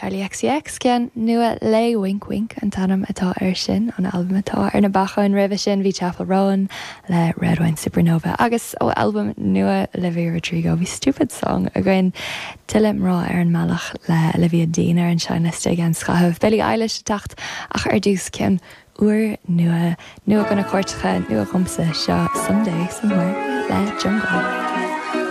Charlie XCX cean nua le Wink Wink an tanam atá sin an album atá ar na bacha an rih sin bhí Chapel Rowan le Red Wine Supernova agus ó album nua Olivia Rodrigo bhí stupid song a gin tilim rá ar an meach le Olivia Dean ar an seiniste an scahabh Billie Eilish tacht ach ar dús cean uair nua gona cuairtecha nua chumsa seo Someday Somewhere le Jungle.